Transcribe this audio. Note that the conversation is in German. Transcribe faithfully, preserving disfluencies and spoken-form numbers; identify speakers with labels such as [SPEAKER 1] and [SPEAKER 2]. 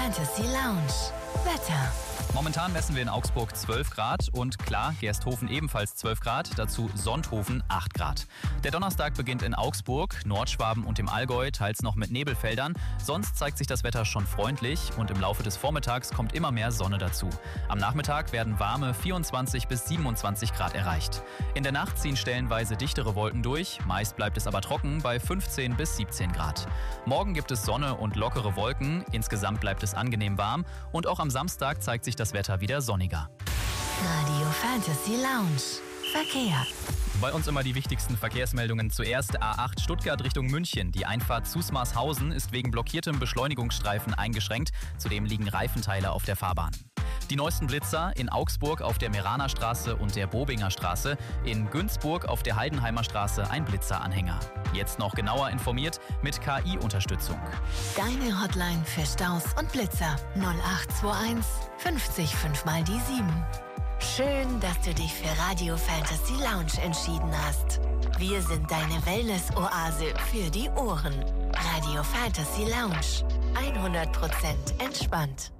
[SPEAKER 1] Fantasy Lounge. Wetter.
[SPEAKER 2] Momentan messen wir in Augsburg zwölf Grad und klar, Gersthofen ebenfalls zwölf Grad, dazu Sonthofen acht Grad. Der Donnerstag beginnt in Augsburg, Nordschwaben und im Allgäu, teils noch mit Nebelfeldern. Sonst zeigt sich das Wetter schon freundlich und im Laufe des Vormittags kommt immer mehr Sonne dazu. Am Nachmittag werden warme vierundzwanzig bis siebenundzwanzig Grad erreicht. In der Nacht ziehen stellenweise dichtere Wolken durch, meist bleibt es aber trocken bei fünfzehn bis siebzehn Grad. Morgen gibt es Sonne und lockere Wolken, insgesamt bleibt es angenehm warm und auch am Samstag zeigt sich das Wetter wieder sonniger.
[SPEAKER 1] Radio Fantasy Lounge. Verkehr.
[SPEAKER 2] Bei uns immer die wichtigsten Verkehrsmeldungen. Zuerst A acht Stuttgart Richtung München. Die Einfahrt Zusmarshausen ist wegen blockiertem Beschleunigungsstreifen eingeschränkt. Zudem liegen Reifenteile auf der Fahrbahn. Die neuesten Blitzer in Augsburg auf der Meraner Straße und der Bobinger Straße. In Günzburg auf der Heidenheimer Straße ein Blitzeranhänger. Jetzt noch genauer informiert mit K I-Unterstützung.
[SPEAKER 1] Deine Hotline für Staus und Blitzer null acht zwei eins fünfzig fünf mal die sieben. Schön, dass du dich für Radio Fantasy Lounge entschieden hast. Wir sind deine Wellness-Oase für die Ohren. Radio Fantasy Lounge. hundert Prozent entspannt.